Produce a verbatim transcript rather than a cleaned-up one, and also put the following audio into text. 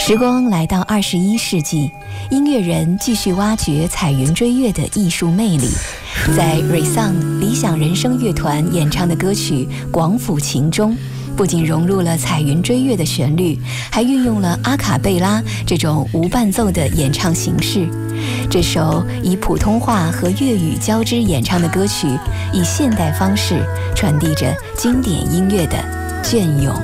时光来到二十一世纪，音乐人继续挖掘彩云追月的艺术魅力。在 Raison 理想人生乐团演唱的歌曲《广府情》中，不仅融入了彩云追月的旋律，还运用了阿卡贝拉这种无伴奏的演唱形式。这首以普通话和粤语交织演唱的歌曲，以现代方式传递着经典音乐的隽永。